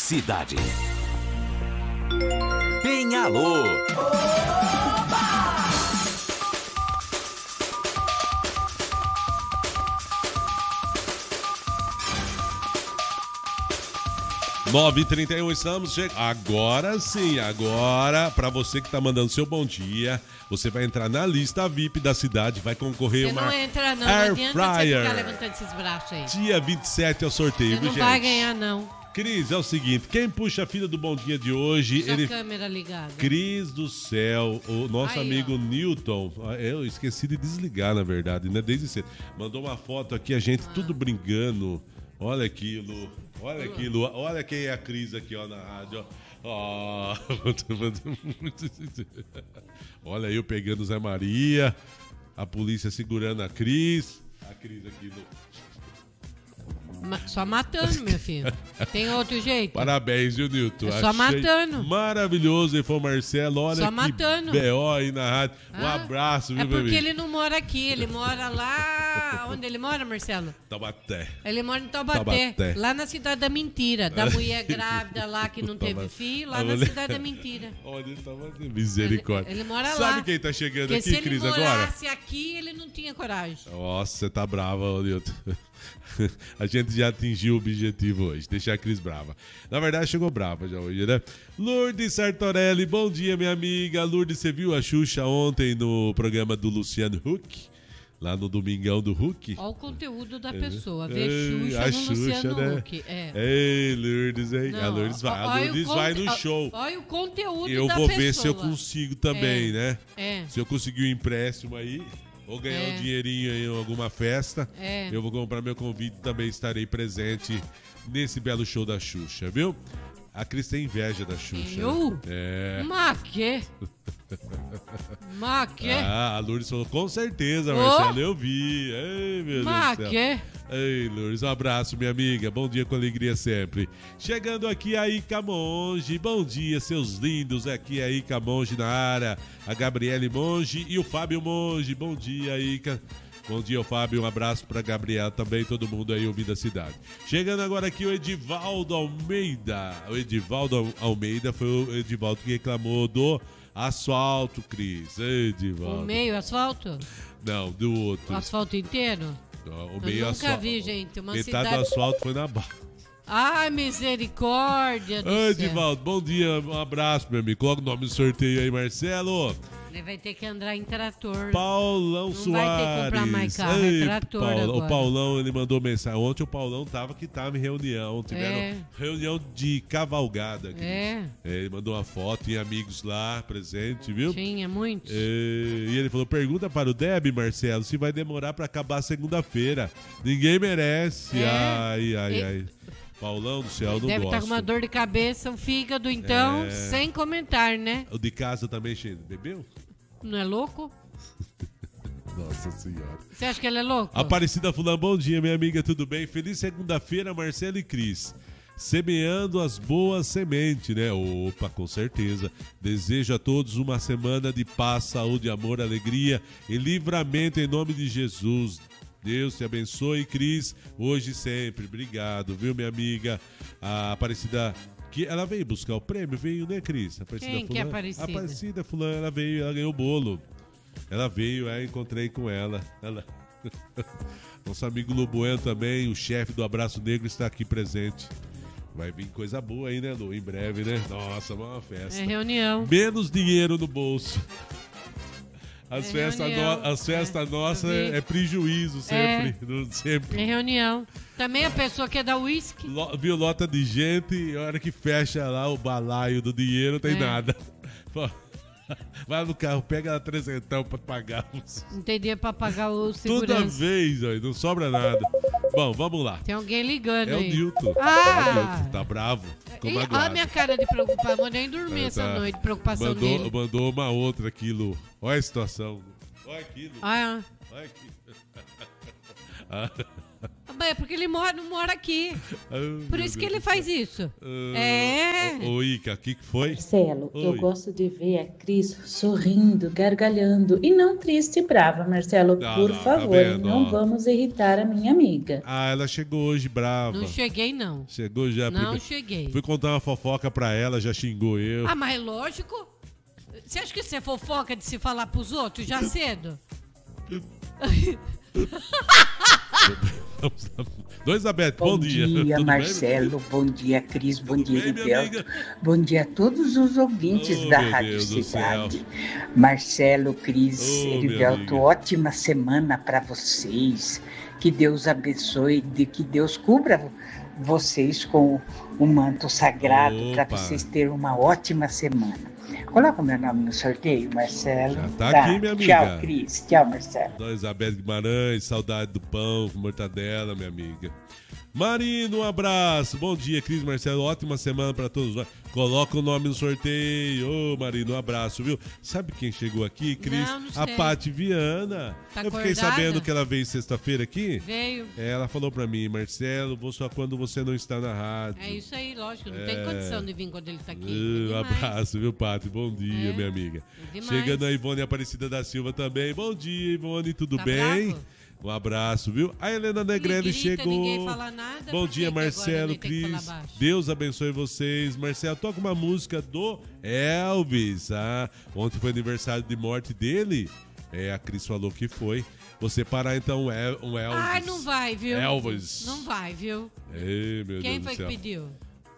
Cidade. Penhalô. 9h31, estamos chegando. Agora sim, agora, para você que tá mandando seu bom dia, você vai entrar na lista VIP da cidade, vai concorrer uma Você não entra não, Air não adianta você Fryer. ficar levantando esses braços aí. Dia 27 é o sorteio, Você viu, não gente? vai ganhar não. Cris, é o seguinte, quem puxa a fila do bom dia de hoje... Sua câmera ligada. Cris do céu, o nosso Aí, amigo ó. Newton, eu esqueci de desligar, na verdade, né? Desde cedo. Mandou uma foto aqui, a gente tudo brincando. Olha aquilo, olha quem é a Cris aqui, ó, na rádio, ó. Olha eu pegando o Zé Maria, a polícia segurando a Cris aqui no... Só matando, meu filho. Tem outro jeito? Parabéns, viu, Nilton? É só matando. Maravilhoso, e foi o Marcelo. Olha Só que matando. B.O. aí na rádio. Um abraço, viu, É porque bebê? ele não mora aqui, ele mora lá... Onde ele mora, Marcelo? Taubaté. Ele mora em Taubaté, Taubaté. lá na cidade da mentira. Da mulher grávida lá que não teve filho, lá na cidade da mentira. Olha, ele tava... Misericórdia. Ele mora lá. Sabe quem tá chegando Porque aqui, se ele Cris, agora? morasse aqui, ele não tinha coragem. Nossa, você tá brava, ô, Nilton. A gente já atingiu o objetivo hoje, deixar a Cris brava. Na verdade, chegou brava já hoje, né? Lourdes Sartorelli, bom dia, minha amiga. Lourdes, você viu a Xuxa ontem no programa do Luciano Huck? Lá no Domingão do Huck? Olha o conteúdo da pessoa, ver Xuxa a no Xuxa, Luciano né? Huck. É. Ei, Lourdes, hein? Não, A Lourdes vai no show. Olha o conteúdo Eu da vou pessoa. ver se eu consigo também, né? É. Se eu conseguir um empréstimo aí, ou ganhar um dinheirinho aí em alguma festa, eu vou comprar meu convite e também estarei presente nesse belo show da Xuxa, viu? A Cris tem inveja da Xuxa. Eu? É. Mas quê? Ah, a Lourdes falou, com certeza, Marcelo, eu vi. Ei, meu Deus do céu. Quê? Ei, Lourdes, um abraço, minha amiga. Bom dia com alegria sempre. Chegando aqui a Ica Monge. Bom dia, seus lindos. Aqui a Ica Monge na área. A Gabriele Monge e o Fábio Monge. Bom dia, Ica. Bom dia, Fábio. Um abraço pra Gabriela também, todo mundo aí ouvindo a cidade. Chegando agora aqui o Edivaldo Almeida. O Edivaldo Almeida foi o Edivaldo que reclamou do asfalto, Cris. Edivaldo. O meio asfalto? Não, do outro. O asfalto inteiro? O meio Eu nunca asfalto. vi, gente. Uma Metade cidade... do asfalto foi na barra. Ai, misericórdia do céu. Edivaldo, bom dia, um abraço, meu amigo. Coloca o nome do sorteio aí, Marcelo. Ele vai ter que andar em trator. Paulão não Soares. Vai ter que comprar mais carro, Ei, é trator agora. O Paulão, ele mandou mensagem. Ontem o Paulão tava em reunião. Tiveram reunião de cavalgada. Ele mandou uma foto, tinha amigos lá presente, viu? Tinha, muitos. E ele falou, pergunta para o Deb, Marcelo, se vai demorar para acabar segunda-feira. Ninguém merece. Ai. Paulão do céu, não deve gosto. estar com uma dor de cabeça, um fígado, então, sem comentar, né? O de casa também, cheio. Bebeu? Não é louco? Nossa Senhora. Você acha que ele é louco? Aparecida Fulano, bom dia, minha amiga, tudo bem? Feliz segunda-feira, Marcelo e Cris. Semeando as boas sementes, né? Opa, com certeza. Desejo a todos uma semana de paz, saúde, amor, alegria e livramento em nome de Jesus. Deus te abençoe, Cris, hoje e sempre. Obrigado, viu, minha amiga? A Aparecida, que ela veio buscar o prêmio, veio, né, Cris? Quem que é Aparecida? Aparecida Fulano, ela veio, ela ganhou o bolo. Ela veio, encontrei com ela. Nosso amigo Lubueno também, o chefe do Abraço Negro, está aqui presente. Vai vir coisa boa aí, né, Lu? Em breve, né? Nossa, uma festa. É reunião. Menos dinheiro no bolso. As festas nossas é prejuízo sempre. É reunião. Também a pessoa quer dar uísque. Viu, lota de gente e a hora que fecha lá o balaio do dinheiro não tem nada. Vai no carro, pega 300 pra pagar. Não tem dinheiro pra pagar o segurança. Toda vez, ó, não sobra nada. Bom, vamos lá. Tem alguém ligando aí. É o Nilton. Tá bravo. Olha a minha cara de preocupação. Vou nem dormir essa noite. Preocupação dele. Mandou uma outra aqui, Lu. Olha a situação. Olha aqui, Lu. Olha aqui. Mas é porque ele não mora aqui. Por isso que ele faz isso. Ô, Ica, o que foi? Marcelo, Oi. eu gosto de ver a Cris sorrindo, gargalhando e não triste e brava, Marcelo. Por tá favor, vendo, não ó. vamos irritar a minha amiga. Ah, ela chegou hoje brava. Não cheguei, não. Chegou já. Não cheguei. Fui contar uma fofoca pra ela, já xingou eu. Ah, mas é lógico. Você acha que você é fofoca de se falar pros outros já cedo? Dona Elizabeth, bom dia. Tudo bem, Marcelo. Bom dia, Cris. Bom dia, bem, minha Rivelto. amiga? Bom dia a todos os ouvintes Oh, da meu Rádio Deus do Cidade. Marcelo, Cris, Oh, minha Rivelto, amiga. ótima semana para vocês. Que Deus abençoe, que Deus cubra vocês com o manto sagrado para Opa. vocês terem uma ótima semana. Coloca o meu nome no sorteio, Marcelo. Já tá aqui, minha amiga. Tchau, Cris. Tchau, Marcelo. Dona Elizabeth Guimarães, saudade do pão com mortadela, minha amiga. Marino, um abraço. Bom dia, Cris, Marcelo. Ótima semana pra todos nós. Coloca o nome no sorteio. Ô, Marino, um abraço, viu? Sabe quem chegou aqui, Cris? Não A sei. Paty Viana. Tá Eu fiquei acordada? sabendo que ela veio sexta-feira aqui. Veio. Ela falou pra mim, Marcelo, vou só quando você não está na rádio. É isso aí, lógico. Não tem condição de vir quando ele tá aqui. Um É demais. abraço, viu, Paty? Bom dia, minha amiga. É demais. Chegando a Ivone Aparecida da Silva também. Bom dia, Ivone, tudo Tá bem? bravo? Um abraço, viu? A Helena Negrelli Me grita, chegou. ninguém fala nada, Bom por dia, que que agora Marcelo, nem tem que Cris. falar baixo? Deus abençoe vocês. Marcelo, toca uma música do Elvis. Ah, ontem foi aniversário de morte dele. A Cris falou que foi. Você parar então um Elvis. Ai, não vai, viu? Elvis. Não vai, viu? Ei, meu Quem Deus foi do céu. que pediu?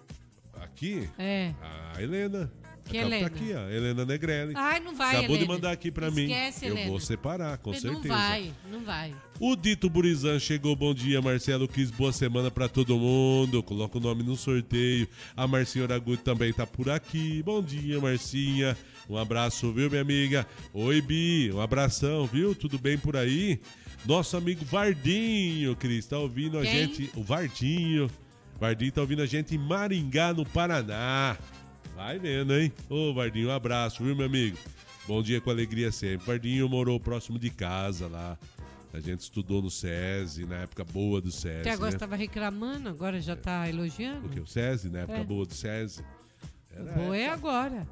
Aqui? É. A Helena. Que Tá Helena? aqui, ó. Helena Negrelli. Ai, não vai, Acabou de Helena. mandar aqui pra mim. Esquece, Eu Helena. vou separar, com Não certeza. vai, não vai. O Dito Burizan chegou, bom dia, Marcelo Cris, boa semana pra todo mundo. Coloca o nome no sorteio. A Marcinha Oragudo também tá por aqui. Bom dia, Marcinha. Um abraço, viu, minha amiga? Oi, Bi, um abração, viu? Tudo bem por aí? Nosso amigo Vardinho, Cris, tá ouvindo a Quem? gente? O Vardinho. Vardinho tá ouvindo a gente em Maringá, no Paraná. Vai vendo, hein? Ô, Vardinho, um abraço, viu, meu amigo? Bom dia com alegria sempre. Vardinho morou próximo de casa lá. A gente estudou no SESI, na época boa do SESI. Até agora né? você tava reclamando, agora já tá elogiando? Porque o SESI, na época É. boa do SESI. Boa é agora.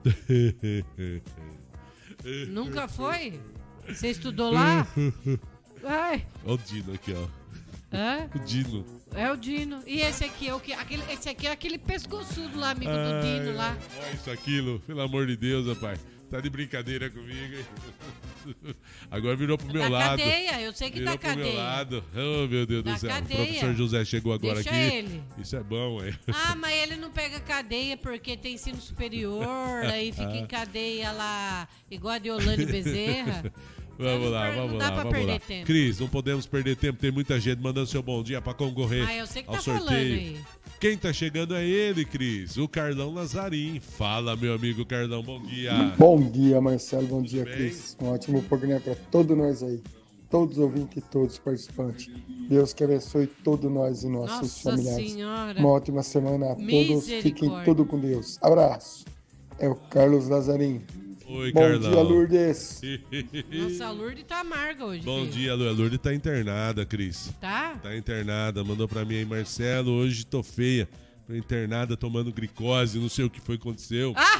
Nunca foi? Você estudou lá? Ai, Olha o Dino aqui, ó. hã? O Dino. É o Dino. E esse aqui é o que? Esse aqui é aquele pescoçudo lá, amigo do Dino lá. Olha isso, aquilo. Pelo amor de Deus, rapaz. Tá de brincadeira comigo, hein? Agora virou pro meu Da lado. cadeia, eu sei que Virou da pro meu cadeia. lado. Oh, meu Deus Da do céu. cadeia. O professor José chegou agora Deixa aqui. ele. Isso é bom, hein? Ah, mas ele não pega cadeia porque tem ensino superior, aí fica em cadeia lá, igual a de Olane Bezerra. Vamos Não lá, per- vamos não dá lá, pra vamos perder lá. tempo. Cris, não podemos perder tempo. Tem muita gente mandando seu bom dia pra concorrer Ah, eu sei que ao tá falando sorteio. aí. Quem tá chegando é ele, Cris, o Carlão Lazarim. Fala, meu amigo Carlão, bom dia. Bom dia, Marcelo. Bom dia, bem? Cris. Um ótimo programa para todos nós aí. Todos os ouvintes e todos os participantes. Deus que abençoe todos nós e nossos Nossa familiares. Senhora. Uma ótima semana a todos. Fiquem Misericórdia. tudo com Deus. Abraço. É o Carlos Lazarim. Oi, Bom Carlão. dia, Lourdes. Nossa, a Lourdes tá amarga hoje. Bom filho. dia, a Lourdes tá internada, Cris. Tá? Tá internada, mandou pra mim aí, Marcelo, hoje tô feia. Tô internada tomando glicose, não sei o que foi que aconteceu. Ah!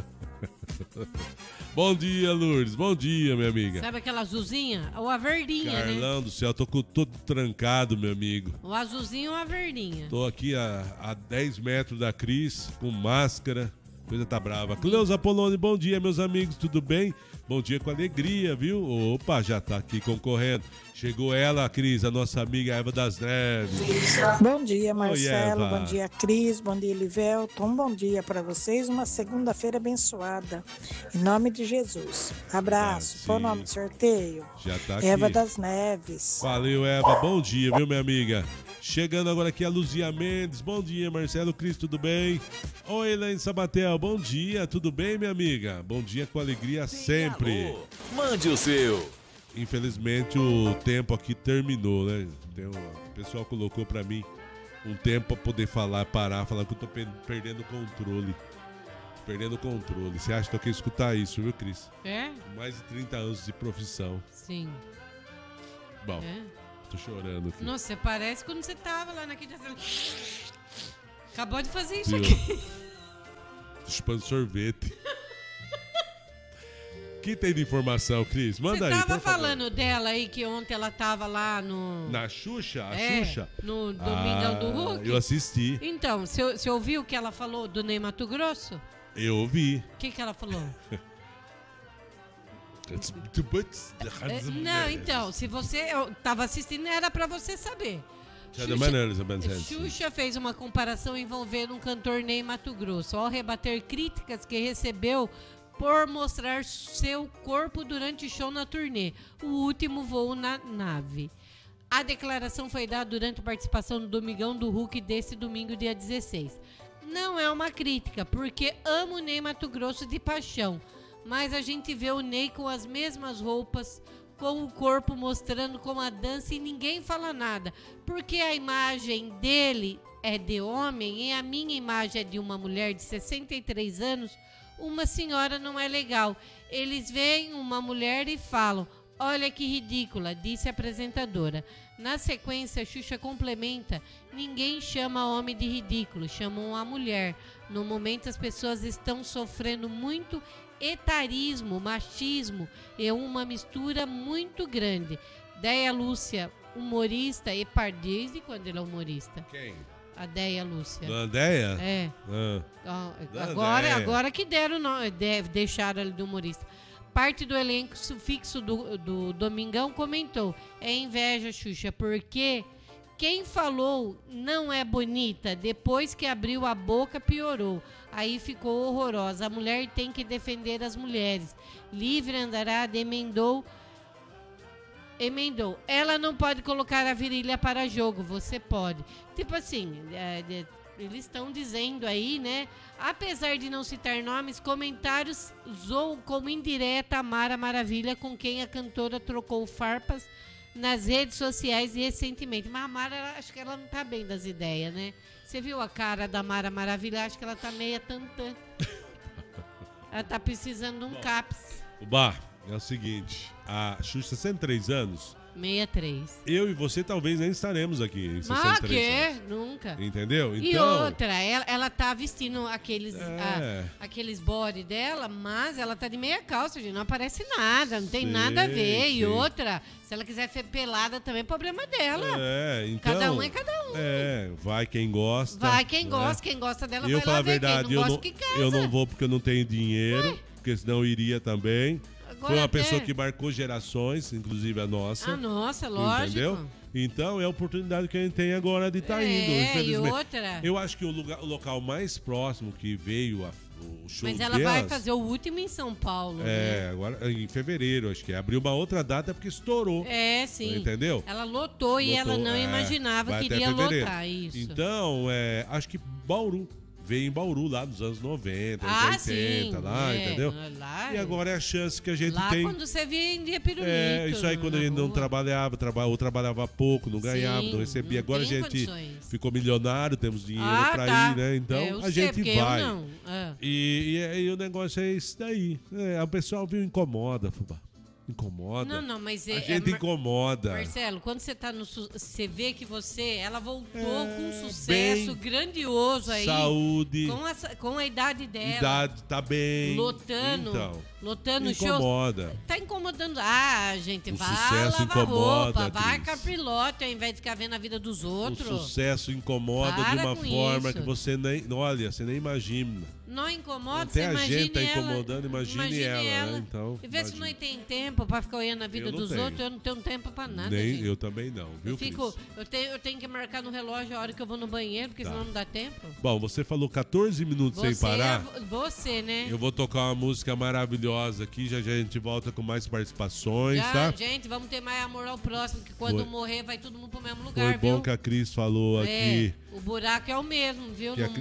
Bom dia, Lourdes, bom dia, minha amiga. Sabe aquela azulzinha? Ou a verdinha, né? Carlão do céu, tô com todo trancado, meu amigo. O azulzinho ou a verdinha. Tô aqui a 10 metros da Cris, com máscara, coisa tá brava. Cleus Apoloni, bom dia, meus amigos, tudo bem? Bom dia com alegria, viu? Opa, já tá aqui concorrendo. Chegou ela, Cris, a nossa amiga Eva das Neves. Bom dia, Marcelo. Eva. Bom dia, Cris. Bom dia, Elivelton. Um bom dia para vocês. Uma segunda-feira abençoada. Em nome de Jesus. Abraço. sim. Qual o nome do sorteio? Já tá aqui. Eva das Neves. Valeu, Eva. Bom dia, viu, minha amiga? Chegando agora aqui a Luzia Mendes. Bom dia, Marcelo Cris, tudo bem? Oi, Elaine Sabatel. Bom dia, tudo bem, minha amiga? Bom dia com alegria sempre. Alô, mande o seu. Infelizmente o tempo aqui terminou, né? O pessoal colocou pra mim um tempo pra poder parar, falar que eu tô perdendo o controle. Perdendo o controle. Você acha que eu quero escutar isso, viu, Cris? É? Mais de 30 anos de profissão. Sim. Bom, É. Tô chorando aqui. Nossa, você parece quando você tava lá naquele... Acabou de fazer isso Viu? aqui. Tô chupando sorvete. O que tem de informação, Cris? Manda aí, Você por tava favor. falando dela aí, que ontem ela tava lá no... Na Xuxa? A É, Xuxa? no Domingão do Hulk. Eu assisti. Então, você ouviu o que ela falou do Ney Mato Grosso? Eu ouvi. O que ela falou? Não, Não, então, se você tava assistindo, era pra você saber. Xuxa fez uma comparação envolvendo um cantor Ney Mato Grosso, ao rebater críticas que recebeu por mostrar seu corpo durante o show na turnê, o último voo na nave. A declaração foi dada durante a participação no Domingão do Hulk desse domingo, dia 16. Não é uma crítica, porque amo o Ney Mato Grosso de paixão, mas a gente vê o Ney com as mesmas roupas, com o corpo mostrando como a dança e ninguém fala nada, porque a imagem dele é de homem e a minha imagem é de uma mulher de 63 anos, uma senhora não é legal. Eles veem uma mulher e falam, olha que ridícula, disse a apresentadora. Na sequência, Xuxa complementa, ninguém chama homem de ridículo, chamam a mulher. No momento as pessoas estão sofrendo muito etarismo, machismo e uma mistura muito grande. Deia Lúcia, humorista, e desde quando ele é humorista? Quem? A Deia Lúcia. Dona Deia? É. Ah. Agora que deixaram ele de humorista. Parte do elenco fixo do Domingão comentou, é inveja, Xuxa, porque quem falou não é bonita, depois que abriu a boca piorou. Aí ficou horrorosa. A mulher tem que defender as mulheres. Livre Andarada emendou. Ela não pode colocar a virilha para jogo, você pode. Tipo assim, eles estão dizendo aí, né? Apesar de não citar nomes, comentários zoam como indireta a Mara Maravilha, com quem a cantora trocou farpas nas redes sociais recentemente. Mas a Mara, acho que ela não tá bem das ideias, né? Você viu a cara da Mara Maravilha? Acho que ela tá meia tantã. Ela tá precisando de um CAPS. O Bar, é o seguinte, a Xuxa 103 anos, 63. eu e você talvez nem estaremos aqui em 63 Mas que? anos. Nunca. Entendeu? E Então, outra, ela tá vestindo aqueles body dela, mas ela tá de meia calça, gente. Não aparece nada, não tem nada a ver. Sei. E outra, se ela quiser ser pelada também, é problema dela. então, Cada um é cada um. Vai quem gosta. Vai quem né? gosta, quem gosta dela Eu vai falo lá a ver, verdade, quem não gosta que casa. eu não vou porque eu não tenho dinheiro, porque senão eu iria também. Agora Foi uma até- pessoa que marcou gerações, inclusive a nossa. Ah, nossa, lógico. Entendeu? Então é a oportunidade que a gente tem agora de estar indo. E Infelizmente. outra... Eu acho que o local mais próximo que veio o show Mas ela delas, vai fazer o último em São Paulo, né? agora em fevereiro, acho que abriu uma outra data porque estourou. É, sim. Entendeu? Ela lotou e ela não imaginava vai que até iria fevereiro. lotar isso. Então, acho que Bauru. Veio em Bauru lá nos anos 90, 80, sim, lá, entendeu? Lá, E agora é a chance que a gente lá tem. quando você vendia pirulito. Isso aí quando a gente não trabalhava, ou trabalhava pouco, não ganhava, Sim, não recebia. não Agora a tem gente condições. ficou milionário, temos dinheiro pra tá. ir, né? Então Eu a sei, gente porque vai. Eu não. E o negócio é isso daí. O pessoal viu incomoda, Fubá. Incomoda. Não, mas a gente incomoda. Marcelo, quando você tá você vê que ela voltou com um sucesso bem, grandioso aí. Saúde. Com a idade dela. Idade, tá bem. Lotando show. Incomoda. Tá incomodando. Gente, O vai sucesso lavar incomoda, roupa, vai Cris. capilote ao invés de ficar vendo a vida dos outros. O sucesso incomoda Para de uma com forma isso. que você nem imagina. Não incomoda, Até você a imagine gente tá ela. incomodando, imagine ela, né? Então, E vê se imagina. não tem tempo pra ficar olhando a vida Eu não dos tenho. outros. Eu não tenho tempo pra nada, Nem gente. eu também não, viu, Cris? Eu tenho que marcar no relógio a hora que eu vou no banheiro, porque senão não dá tempo. Bom, você falou 14 minutos sem parar. Você, né? Eu vou tocar uma música maravilhosa aqui, já a gente volta com mais participações, tá? Gente, vamos ter mais amor ao próximo, que quando Foi. morrer vai todo mundo pro mesmo Foi lugar, bom viu? que a Cris falou aqui. O buraco é o mesmo, viu? Que a Não